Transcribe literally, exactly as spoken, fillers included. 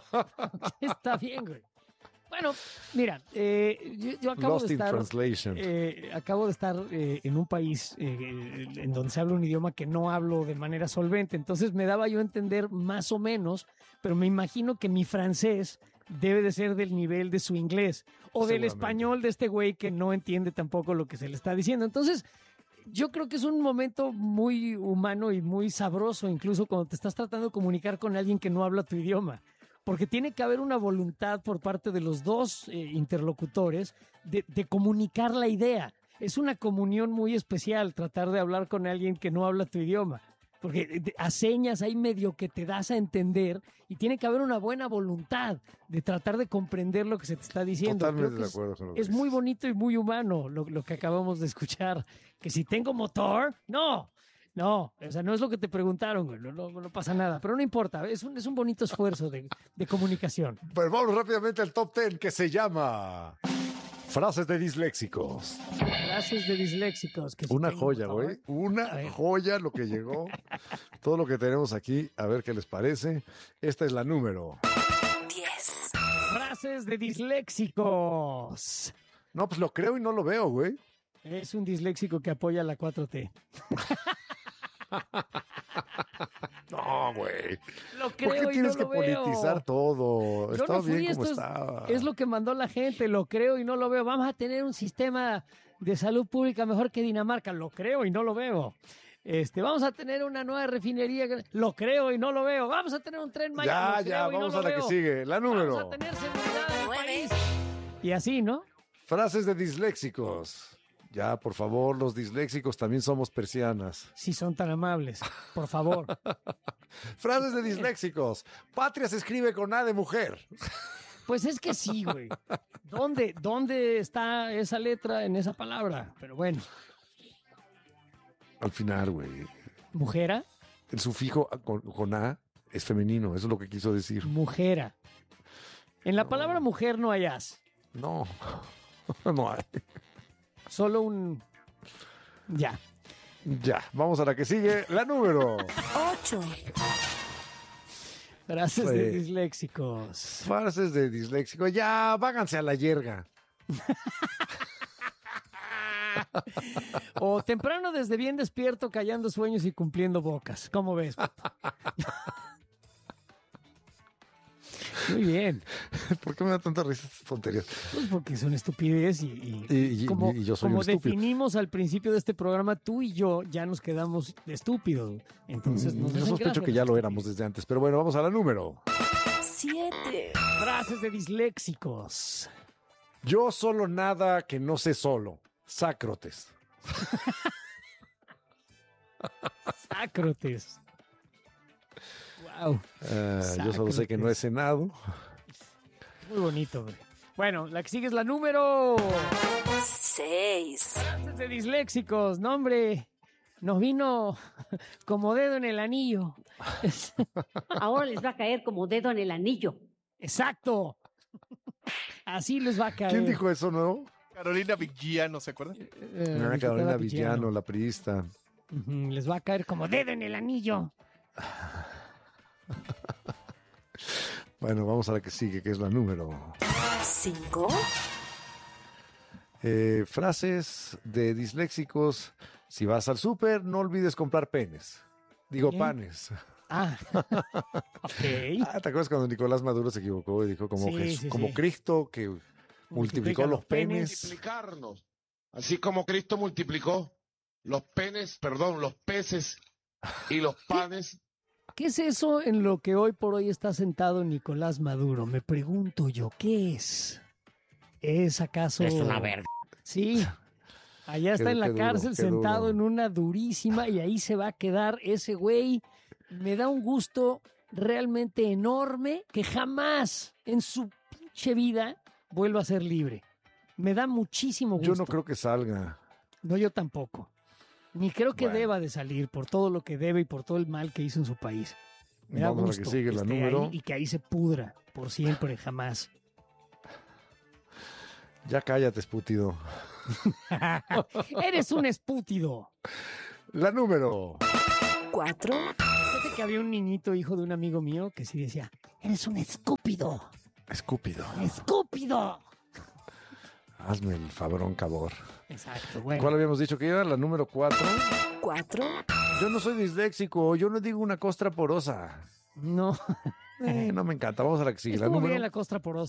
Está bien, güey. Bueno, mira, eh, yo, yo acabo Lost de estar, in translation. eh, acabo de estar eh, en un país eh, en donde se habla un idioma que no hablo de manera solvente, entonces me daba yo a entender más o menos, pero me imagino que mi francés debe de ser del nivel de su inglés o del español de este güey que no entiende tampoco lo que se le está diciendo. Entonces, yo creo que es un momento muy humano y muy sabroso, incluso cuando te estás tratando de comunicar con alguien que no habla tu idioma. Porque tiene que haber una voluntad por parte de los dos eh, interlocutores de, de comunicar la idea. Es una comunión muy especial tratar de hablar con alguien que no habla tu idioma. Porque a señas hay medio que te das a entender y tiene que haber una buena voluntad de tratar de comprender lo que se te está diciendo. Totalmente Creo que de acuerdo con lo que es, es muy dices. bonito y muy humano lo, lo que acabamos de escuchar. Que si tengo motor, no. No, o sea, no es lo que te preguntaron, güey. No, no, no pasa nada, pero no importa. Es un, es un bonito esfuerzo de, de comunicación. Pues vamos rápidamente al top ten que se llama Frases de disléxicos. Frases de disléxicos. Que si Una tengo, joya, por favor. güey. Una joya lo que llegó. Todo lo que tenemos aquí. A ver qué les parece. Esta es la número diez. Frases de disléxicos. No, pues lo creo y no lo veo, güey. Es un disléxico que apoya la cuatro T. No, güey. Lo ¿Por creo qué y tienes no que lo veo. politizar todo? Yo Está no fui, bien como esto es, estaba. es lo que mandó la gente, lo creo y no lo veo. Vamos a tener un sistema de salud pública mejor que Dinamarca, lo creo y no lo veo. Este, vamos a tener una nueva refinería, lo creo y no lo veo. Vamos a tener un tren Maya, Ya, lo ya, creo y vamos no a lo la que veo. sigue. La número. Vamos a tener seguridad en el Nueve. país. Y así, ¿no? Frases de disléxicos. Ya, por favor, los disléxicos también somos persianas. Si son tan amables, por favor. Frases de disléxicos. Patria se escribe con A de mujer. Pues es que sí, güey. ¿Dónde, ¿Dónde está esa letra en esa palabra? Pero bueno. Al final, güey. ¿Mujera? El sufijo con, con A es femenino. Eso es lo que quiso decir. Mujera. En la palabra mujer no hay as. No. No hay. Solo un... Ya. Ya, vamos a la que sigue. La número. ocho. Frases Pues- de disléxicos. Frases de disléxicos. Ya, váganse a la yerga. O temprano desde bien despierto, callando sueños y cumpliendo bocas. ¿Cómo ves, Pato? Muy bien. ¿Por qué me da tanta risa estas tonterías? Pues porque son estupidez y, y, Y- y- como, y yo soy como un estúpido. definimos al principio de este programa, tú y yo ya nos quedamos estúpidos. Entonces nos Yo hacen sospecho gracia que ya las lo éramos estupidez. desde antes. Pero bueno, vamos a la número. siete. Frases de disléxicos. Yo solo nada que no sé solo. Sácrotes. Sácrotes. Wow. Eh, yo solo sé que no he cenado. Muy bonito, güey. Bueno, la que sigue es la número... seis. Frases de disléxicos. No, hombre, nos vino como dedo en el anillo. Ahora les va a caer como dedo en el anillo. Exacto. Así les va a caer. ¿Quién dijo eso, no? Carolina Villano, ¿se acuerdan? Eh, Ana diputada Carolina Villano. Villano, la priista. Ujú, les va a caer como dedo en el anillo. Bueno, vamos a la que sigue, que es la número. cinco. Eh, frases de disléxicos. Si vas al súper, no olvides comprar penes. Digo, ¿Qué? panes. Ah, ok. Ah, ¿te acuerdas cuando Nicolás Maduro se equivocó y dijo como, Sí, Jesús- sí, como sí. Cristo que multiplicó los penes? multiplicarnos, así como Cristo multiplicó los penes, perdón, los peces y los panes. ¿Qué es eso en lo que hoy por hoy está sentado Nicolás Maduro? Me pregunto yo, ¿qué es? ¿Es acaso...? Es una verga. Sí. Allá está Qué- en la qué duro, cárcel qué sentado duro. en una durísima y ahí se va a quedar ese güey. Me da un gusto realmente enorme que jamás en su pinche vida vuelva a ser libre. Me da muchísimo gusto. Yo no creo que salga. No, yo tampoco. Ni creo que Bueno. deba de salir por todo lo que debe y por todo el mal que hizo en su país. Me da Vamos a la gusto que sigue, la esté número. ahí y que ahí se pudra por siempre, jamás. Ya cállate, espútido. Eres un espútido. La número. cuatro. Fíjate que había un niñito hijo de un amigo mío que sí decía, Eres un estúpido. Escúpido. Estúpido. Hazme el fabrón, cabor. Exacto, bueno. ¿Cuál habíamos dicho que era? La número cuatro. cuatro, Yo no soy disléxico, yo no digo una costra porosa. No. Eh, no me encanta. Vamos a la que sigue. La Estuvo número bien la costra porosa.